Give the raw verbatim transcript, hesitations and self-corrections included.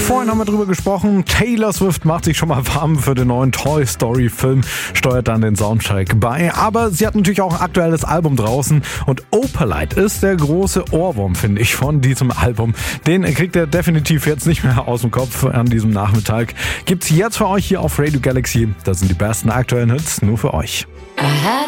Vorhin haben wir drüber gesprochen, Taylor Swift macht sich schon mal warm für den neuen Toy Story Film, steuert dann den Soundtrack bei. Aber sie hat natürlich auch ein aktuelles Album draußen und Opalite ist der große Ohrwurm, finde ich, von diesem Album. Den kriegt er definitiv jetzt nicht mehr aus dem Kopf an diesem Nachmittag. Gibt's jetzt für euch hier auf Radio Galaxy. Das sind die besten aktuellen Hits nur für euch.